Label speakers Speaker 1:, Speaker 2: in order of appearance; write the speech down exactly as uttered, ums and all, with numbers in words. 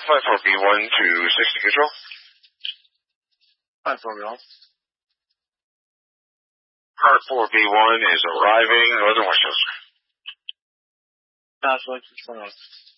Speaker 1: five four B one to sixty control.
Speaker 2: five four B one.
Speaker 1: Part four B one is arriving, Northern Westchester.
Speaker 2: Southwest,